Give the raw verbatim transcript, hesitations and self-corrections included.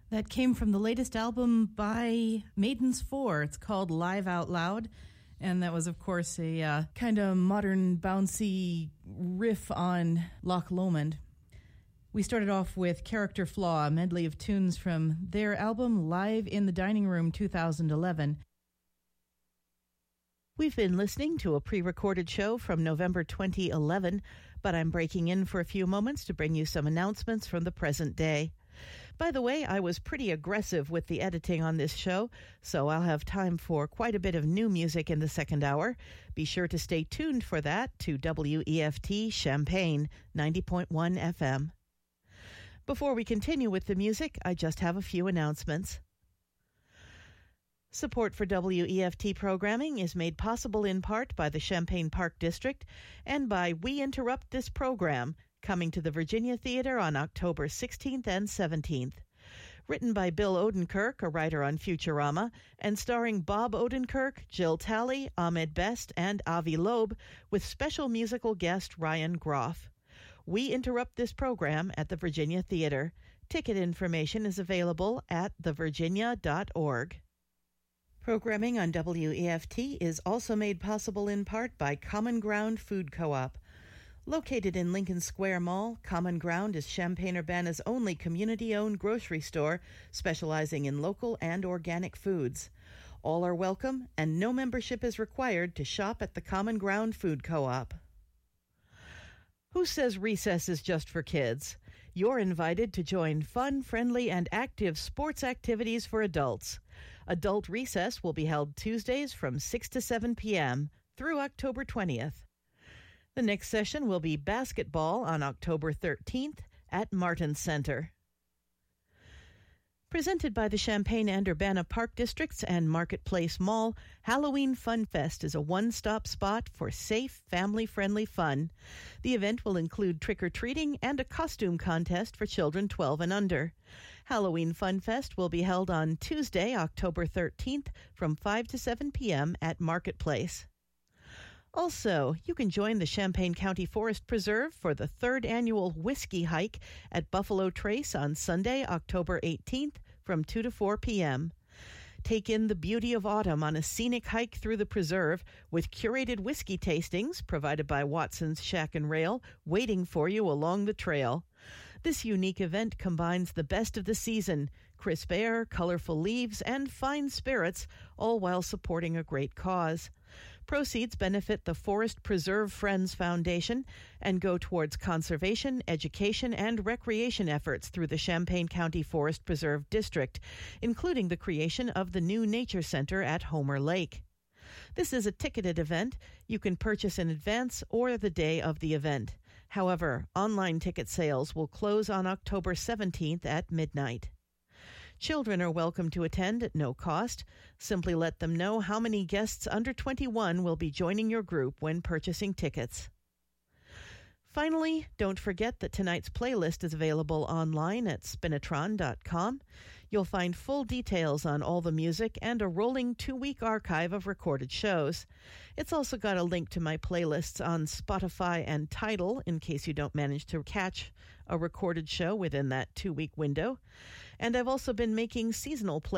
That came from the latest album by Maidens Four. It's called Live Out Loud. And that was, of course, a uh, kind of modern, bouncy riff on Loch Lomond. We started off with Character Flaw, a medley of tunes from their album Live in the Dining Room two thousand eleven. We've been listening to a pre-recorded show from November twenty eleven, but I'm breaking in for a few moments to bring you some announcements from the present day. By the way, I was pretty aggressive with the editing on this show, so I'll have time for quite a bit of new music in the second hour. Be sure to stay tuned for that to W E F T Champaign ninety point one F M. Before we continue with the music, I just have a few announcements. Support for W E F T programming is made possible in part by the Champaign Park District and by We Interrupt This Program, coming to the Virginia Theater on October sixteenth and seventeenth. Written by Bill Odenkirk, a writer on Futurama, and starring Bob Odenkirk, Jill Talley, Ahmed Best, and Avi Loeb, with special musical guest Ryan Groff. We interrupt this program at the Virginia Theater. Ticket information is available at the virginia dot org. Programming on W E F T is also made possible in part by Common Ground Food Co-op. Located in Lincoln Square Mall, Common Ground is Champaign-Urbana's only community-owned grocery store specializing in local and organic foods. All are welcome, and no membership is required to shop at the Common Ground Food Co-op. Who says recess is just for kids? You're invited to join fun, friendly, and active sports activities for adults. Adult recess will be held Tuesdays from six to seven p.m. through October twentieth. The next session will be basketball on October thirteenth at Martin Center. Presented by the Champaign and Urbana Park Districts and Marketplace Mall, Halloween Fun Fest is a one-stop spot for safe, family-friendly fun. The event will include trick-or-treating and a costume contest for children twelve and under. Halloween Fun Fest will be held on Tuesday, October thirteenth from five to seven p.m. at Marketplace. Also, you can join the Champaign County Forest Preserve for the third annual Whiskey Hike at Buffalo Trace on Sunday, October eighteenth from two to four p.m. Take in the beauty of autumn on a scenic hike through the preserve with curated whiskey tastings provided by Watson's Shack and Rail waiting for you along the trail. This unique event combines the best of the season, crisp air, colorful leaves, and fine spirits, all while supporting a great cause. Proceeds benefit the Forest Preserve Friends Foundation and go towards conservation, education, and recreation efforts through the Champaign County Forest Preserve District, including the creation of the new Nature Center at Homer Lake. This is a ticketed event. You can purchase in advance or the day of the event. However, online ticket sales will close on October seventeenth at midnight. Children are welcome to attend at no cost. Simply let them know how many guests under twenty-one will be joining your group when purchasing tickets. Finally, don't forget that tonight's playlist is available online at spinatron dot com. You'll find full details on all the music and a rolling two-week archive of recorded shows. It's also got a link to my playlists on Spotify and Tidal in case you don't manage to catch a recorded show within that two-week window. And I've also been making seasonal playlists